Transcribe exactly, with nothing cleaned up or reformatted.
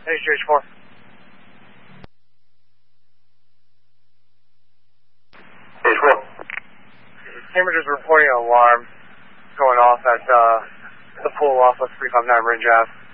H H four. H four. Cambridge is reporting an alarm going off at uh, the pool off of three five nine Ridge Ave.